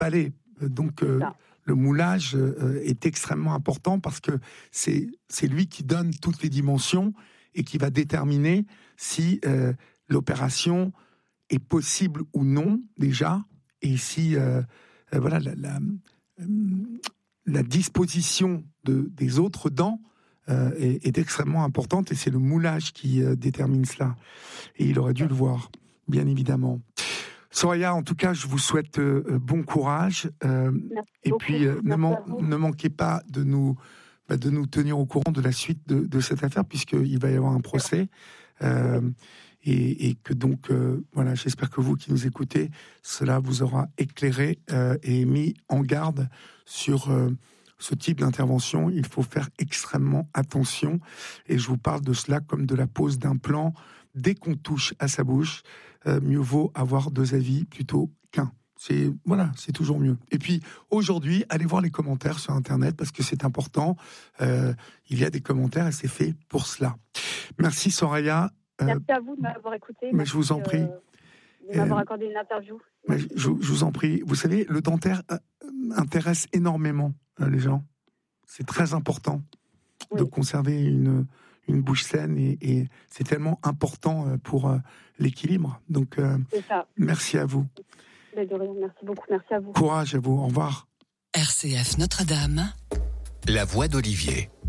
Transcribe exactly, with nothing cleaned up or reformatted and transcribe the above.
palais. Donc, euh, le moulage euh, est extrêmement important parce que c'est, c'est lui qui donne toutes les dimensions et qui va déterminer si euh, l'opération est possible ou non, déjà, et si euh, euh, voilà, la, la, euh, la disposition de, des autres dents euh, est, est extrêmement importante, et c'est le moulage qui euh, détermine cela. Et il aurait dû le voir, bien évidemment. Soraya, en tout cas, je vous souhaite euh, bon courage. Euh, et beaucoup. puis, euh, ne, man- vous. ne manquez pas de nous, bah, de nous tenir au courant de la suite de, de cette affaire, puisqu'il va y avoir un procès. Euh, et, et que donc, euh, voilà, j'espère que vous qui nous écoutez, cela vous aura éclairé euh, et mis en garde sur euh, ce type d'intervention. Il faut faire extrêmement attention. Et je vous parle de cela comme de la pose d'implant. Dès qu'on touche à sa bouche, euh, mieux vaut avoir deux avis plutôt qu'un. C'est, voilà, c'est toujours mieux. Et puis, aujourd'hui, allez voir les commentaires sur Internet parce que c'est important. Euh, il y a des commentaires et c'est fait pour cela. Merci, Soraya. Euh, Merci à vous de m'avoir écouté. Mais je vous en prie. Euh, de m'avoir euh, accordé une interview. Mais je, je vous en prie. Vous savez, le dentaire euh, intéresse énormément euh, les gens. C'est très important oui. de conserver une... une bouche saine et, et c'est tellement important pour euh, l'équilibre. Donc, euh, merci à vous. Merci beaucoup, merci à vous. Courage à vous, au revoir. R C F Notre-Dame. La voix d'Olivier.